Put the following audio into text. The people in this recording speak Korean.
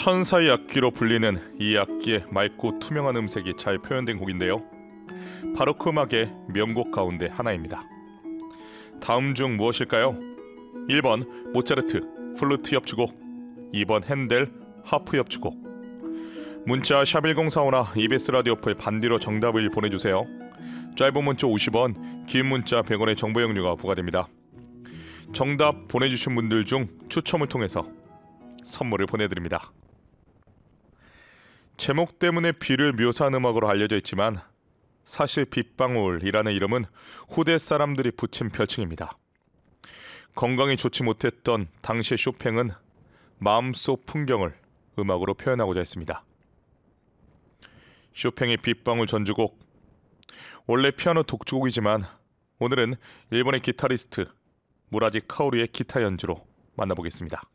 천사의 악기로 불리는 이 악기의 맑고 투명한 음색이 잘 표현된 곡인데요. 바로크 음악의 명곡 가운데 하나입니다. 다음 중 무엇일까요? 1번 모차르트 플루트 협주곡, 2번 핸델 하프 협주곡. 문자 샵1045나 EBS 라디오 풀 반디로 정답을 보내주세요. 짧은 문자 50원, 긴 문자 100원의 정보 이용료가 부과됩니다. 정답 보내주신 분들 중 추첨을 통해서 선물을 보내드립니다. 제목 때문에 비를 묘사한 음악으로 알려져 있지만 사실 빗방울이라는 이름은 후대 사람들이 붙인 별칭입니다. 건강이 좋지 못했던 당시의 쇼팽은 마음속 풍경을 음악으로 표현하고자 했습니다. 쇼팽의 빗방울 전주곡, 원래 피아노 독주곡이지만 오늘은 일본의 기타리스트 무라지 카오루의 기타 연주로 만나보겠습니다.